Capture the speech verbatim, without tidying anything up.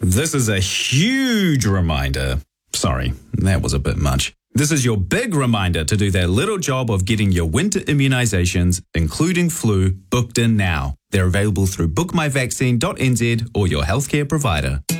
This is a huge reminder. Sorry, that was a bit much. This is your big reminder to do that little job of getting your winter immunizations, including flu, booked in now. They're available through book my vaccine dot n z or your healthcare provider.